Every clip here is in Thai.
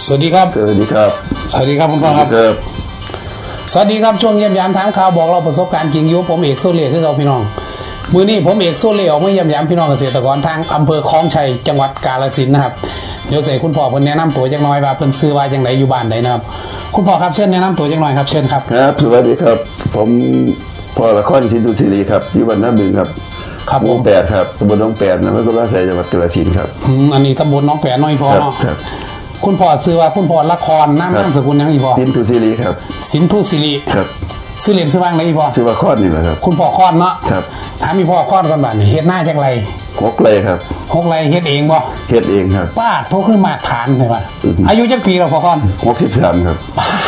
สวัสดีครับสวัสดีครับสวัสดีครับคุณพ่อครับสวัสดีครับช่วงเยี่ยมยามถามข่าวบอกเราประสบการณ์จริงอยู่ผมเอกโซเล่คือเราพี่น้องมือนี้ผมเอกโซเล่ออกมาเยี่ยมยามพี่น้องเกษตรกรทางอำเภอคลองชัยจังหวัดกาฬสินธุ์นะครับเดี๋ยวใส่คุณพ่อเพิ่นแนะนำตัวจักหน่อยว่าเพิ่นซื้อว่าจังไดอยู่บ้านใดนะครับคุณพ่อครับเชิญแนะนำตัวจักหน่อยครับเชิญครับครับสวัสดีครับผมพ่อละครสินธุศิริครับอยู่บ้านน้ำบึงครับครับหมู่8ครับตำบลหนองแปดนะมันก็ราชจังหวัดกาฬสินธุ์ครับอันนี้ตำบลหนองแปดน้อยพอเนาะครับคุณพ่อซื้อว่าคุณพ่อละครนามสกุลยังอีพ่อสินธุศิริครับสินธุศิริครับซื้อเล่นซื้อว่างไหนอีพ่อซื้อว่าคอนนี่แหละครับคุณพ่อคอนเนาะครับถามอีพ่อคอนกันบ้านนี่เฮ็ดหน้าจักไร 6 ไร่ครับ 6 ไร่เฮ็ดเองบ่เฮ็ดเองครับป้าโทรขึ้นมาฐานใช่ป่ะอายุจักปีแล้วพ่อคอน 63ครับ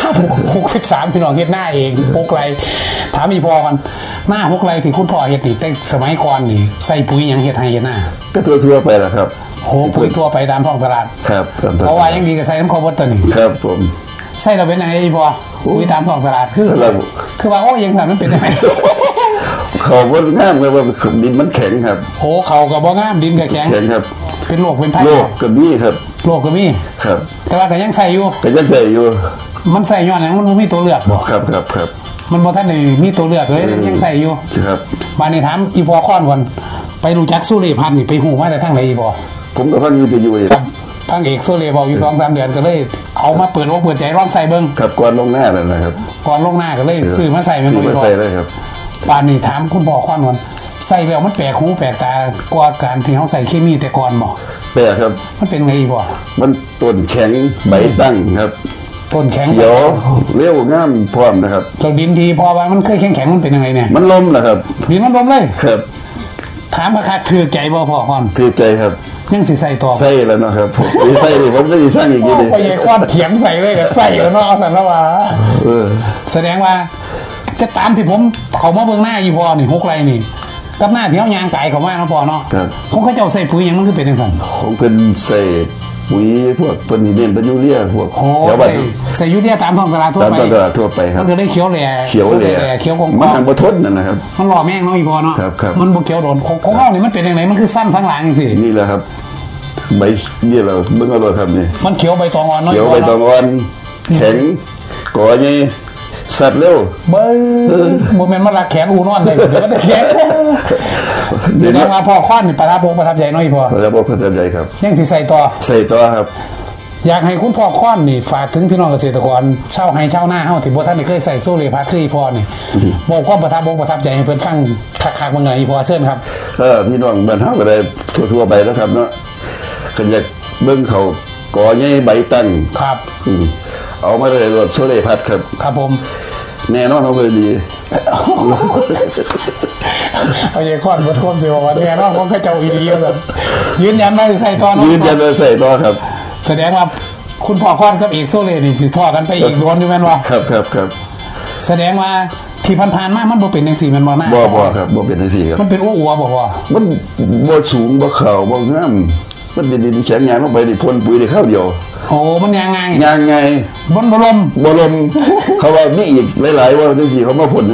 63พี่น้องเฮ็ดหน้าเอง6 ไร่ถามอีพ่อกันหน้า6 ไร่ที่คุณพ่อเฮ็ดนี่แต่สมัยก่อนนี่ใส่ปุ๋ยหยังเฮ็ดให้เฮ็ดหน้าก็ทั่วไปแหละครับโหปุ๋ยทั่วไปตามท้องตลาดครับเพราะว่ายังดีก็ใส่น้ำข้าวบดตัวนี้ครับผมใส่เราเป็นไงพ่อปุ๋ยตามท้องตลาดคือว่าโอ้ยังมันเป็นยังไงเขาว่างามเลยว่าดินมันแข็งครับโหเขาก็บ่งามดินก็แข็งครับเป็นโรคเป็นภัยโรคก็มีครับโรคก็มีครับแต่ว่าก็ยังใส่อยู่มันใส่ย้อนหยังมันบ่มีตัวเลือกบ่ครับมันบ่ทันได้มีตัวเลือกเลยยังใส่อยู่ครับมานี่ถามอีพ่อค้อนก่อนไปรู้จักสุเรพันธ์นี่ไปฮู้มาแต่ทางไหนอีพ่อผมก็พันอยู่ทางเอกโซเล่บอกอยู่ 2-3 เดือนก็เลยเอามาเปิดใจลองใส่เบิ่งครับก่อนลงหน้านั่นนะครับก่อนลงหน้าก็เลยซื้อมาใส่มันบ่พอใส่เลยครับป่านนี้ถามคุณพ่อค้อนก่อนใส่แล้วมันแปลกหูแปลกตากว่าการที่เฮาใส่เคมีแต่ก่อนบ่แปลกครับมันเป็นไงอีพ่อมันต้นแข็งใบตั้งครับต้นแข็งเขียวเรียวงามพร้อมนะครับเราดินทีพอว่ามันเคยแข็งมันเป็นยังไงเนี่ยมันล้มนะครับดินมันล้มเลยครับถามราคาถือใจบ่พ่อค้อนถือใจครับยังสิใส่ต่อใส่แล้วนะครับใส่ดิผมไม่ได้สร้างอีกทีไปยัยค้อนเถียงใส่เลยก็ใส่แล้วเนาะสั่นแล้วว่าแสดงว่าจะตามที่ผมเขามาเบิ่งหน้าอีพ่อนี่6 ไร่นี่กับหน้าที่เฮายางไก่เขามาเนาะพ่อเนาะผมเขาเจ้าใส่ปุ๋ยหยังมันคือเป็นจังซั่นผมเป็นใส่ปุ๋ยพวกเป็นเน้นเป็นยูเรียพวกใส่ยูเรียตามท้องตลาดทั่วไปครับมันก็ได้เขียวแหล่เขียวกองมันทางบ่ทนนั่นนะครับมันหล่อแม่งเนาะอีพ่อเนาะมันบ่เขียวโดนของเฮานี่มันเป็นจังได๋มันคือสั้นสังหลังจังซี่นี่แหละครับใบนี่เราเบิ่งเอาเลยครับนี่มันเขียวใบตองอ่อนเนาะเขียวใบตองอ่อนแข็งก่อใหญ่สัตว์เร็วเบ้อบ่แม่นมันรักแขนอูนอนได้เดี๋ยวมันจะแข็งแสดงว่าพ่อค้อนนี่ประทับใจเนาะอีพ่อประทับใจครับยังสิใส่ต่อครับอยากให้คุณพ่อค้อนนี่ฝากถึงพี่น้องเกษตรกรชาวไร่ชาวนาเฮาที่บ่ทันได้เคยใส่โซเลพัดคืออีพ่อนี่บอกความประทับใจให้เพิ่นฟังคักๆว่าไงอีพ่อเชิญครับพี่น้องบ้านเฮาก็ได้ทั่วไปแล้วครับเนาะคันอยากเบิ่งเขาก่อใหญ่ใบตั้งครับเอามาเลยรถโซเลพัดครับผมแน่นอนเขาเลยดีเอาอย่างค้อนบดความเสียว่าแน่นอนผมก็เจ้าอีดีแบบยืนยันไม่ใส่ต่อยืนยันไม่ใส่ต่อครับแสดงว่าคุณพ่อค้อนกับเอกโซเล่นี่ถือพ่อกันไปอีกโดนอยู่แม่นวะครับแสดงว่าที่ผ่านๆมามันบ่เป็นจังซี่แม่นบ่หน้าบ่ครับบ่เป็นจังซี่ครับมันเป็นอ้วบ่พ่อมันบ่สูงบ่ขาวบ่งามมันดินแข็งยางลงไปดิพ่นปุ๋ยได้ข้าวเดียวโอ้มันยางไงบนบลมเขาว่ามีอีกหลายๆว่าจังซี่เขามาพ่น